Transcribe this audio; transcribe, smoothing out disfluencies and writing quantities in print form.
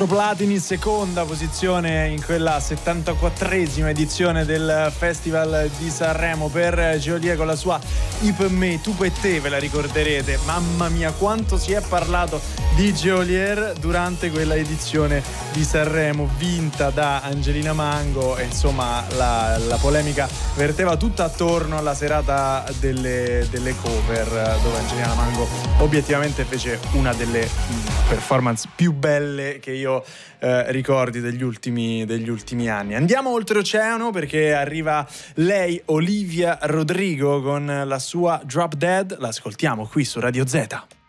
Astro Platini, seconda posizione in quella 74esima edizione del Festival di Sanremo per Geolier con la sua I per me, tu per te, ve la ricorderete. Mamma mia, quanto si è parlato di Geolier durante quella edizione di Sanremo vinta da Angelina Mango, e insomma la polemica verteva tutta attorno alla serata delle cover, dove Angelina Mango obiettivamente fece una delle performance più belle che io ricordi degli ultimi anni. Andiamo oltreoceano perché arriva lei, Olivia Rodrigo, con la sua Drop Dead. L'ascoltiamo qui su Radio Z.